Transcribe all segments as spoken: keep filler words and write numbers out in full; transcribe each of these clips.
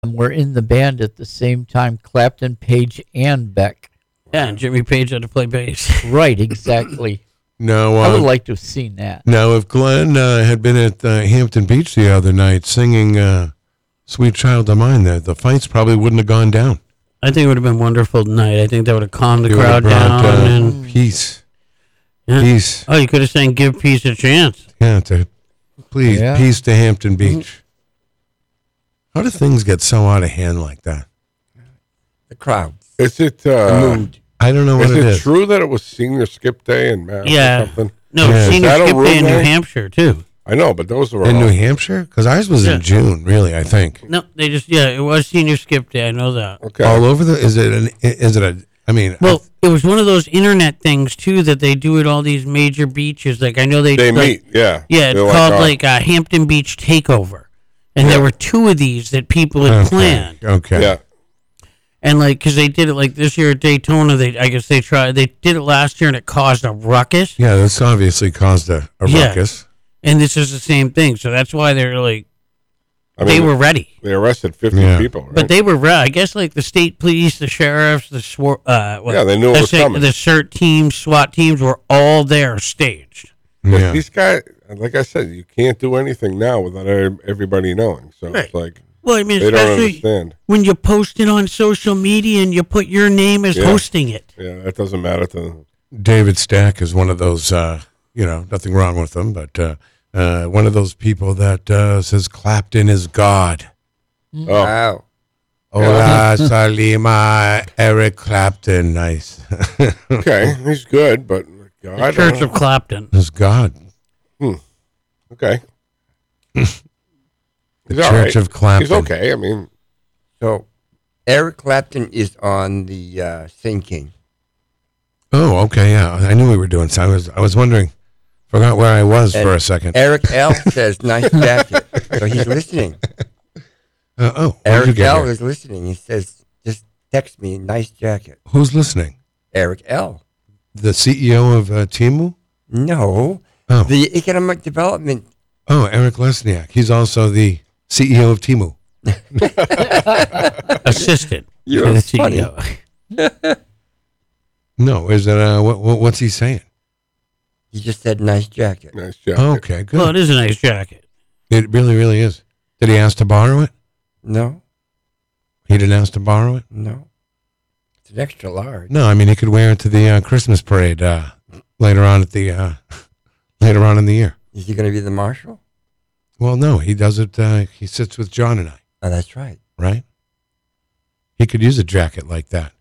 were in the band at the same time, Clapton, Page, and Beck. Yeah, and Jimmy Page had to play bass. Right, exactly. No, uh, I would like to have seen that. Now, if Glenn uh, had been at uh, Hampton Beach the other night singing uh, Sweet Child of Mine, the, the fights probably wouldn't have gone down. I think it would have been wonderful tonight. I think that would have calmed the It would have crowd down. brought, uh, and peace. yeah. Peace. Oh, you could have sang "Give Peace a Chance." Yeah, to, please, Yeah. peace to Hampton Beach. How do things get so out of hand like that? The crowd. Is it The uh, mood. I don't know what is it it is. true that it was senior skip day in Mass Yeah. or something? No, Yeah. senior Is that a skip day in New rumor? Hampshire too. I know, but those were In all, New Hampshire? Because ours was Yeah. in June, really, I think. No, they just yeah, it was senior skip day. I know that. okay. All over the, is it, an, is it a, I mean, Well, it was one of those internet things too that they do at all these major beaches. Like I know they they like, meet, yeah. Yeah, it's They're called uh, like uh, Hampton Beach Takeover, and Yeah. there were two of these that people had okay, planned. okay. yeah. And like, because they did it like this year at Daytona, they I guess they tried. They did it last year, and it caused a ruckus. Yeah, this obviously caused a, a Yeah. ruckus. And this is the same thing, so that's why they're like I they mean, were ready. They arrested fifty Yeah. people, right? But they were ready. I guess like the state police, the sheriffs, the swar- uh, what, Yeah, they knew it the was coming. The CERT teams, SWAT teams were all there staged. But Yeah. these guys, like I said, you can't do anything now without e- everybody knowing. So Right. it's like Well, I mean, they don't especially understand. when you post it on social media and you put your name as Yeah. hosting it. Yeah, that doesn't matter to them. David Stack is one of those, uh, you know, nothing wrong with him, but uh, uh, one of those people that uh, says Clapton is God. Oh, Wow. Hola, Salima, Eric Clapton. Nice. okay, he's good, but God, The I Church don't of Clapton. Is God. know. okay. The He's all Church right. of Clapton. He's okay. I mean, So, Eric Clapton is on the uh, Saint King. Oh, okay, yeah. I knew we were doing so. I was, I was wondering, forgot where I was And for a second. Eric L says, nice jacket. So he's listening. Uh, oh, what did you Eric get L here? is listening. He says, just text me, nice jacket. Who's listening? Eric L. The C E O of uh, Timu? No. Oh. The Economic Development. Oh, Eric Lesniak. He's also the C E O of Timu. Assistant. You're to the funny. C E O. No, is it, uh, what, what, what's he saying? He just said, nice jacket. nice job. Okay, good. Well, it is a nice jacket. It really, really is. Did he ask to borrow it? No, He didn't ask to borrow it? no. It's an extra large. No, I mean, he could wear it to the uh, Christmas parade uh, later on at the, uh, later on in the year. Is he going to be the marshal? Well, no, he does it, uh, he sits with John and I, Oh, that's right. right? He could use a jacket like that.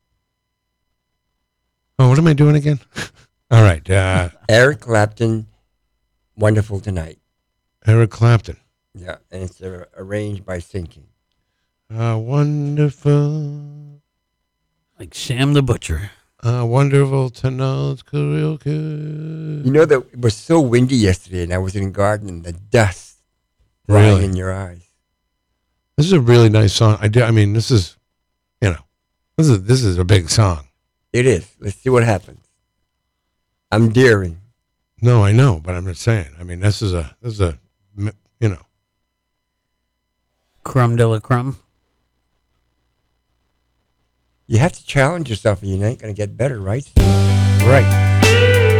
Oh, what am I doing again? All right, uh, Eric Clapton, Wonderful Tonight. Eric Clapton. Yeah, and it's uh, arranged by Sinking. Uh, wonderful, Like Sam the Butcher. uh, wonderful to know it's real good. You know that it was so windy yesterday, and I was in the garden, and the dust flying Really? in your eyes. This is a really nice song. I do. I mean, this is, you know, this is this is a big song. It is. Let's see what happens. I'm daring. No, I know, but I'm just saying. I mean, this is a this is a, you know. Crumb de la crumb. You have to challenge yourself, or you ain't going to get better, right? Right.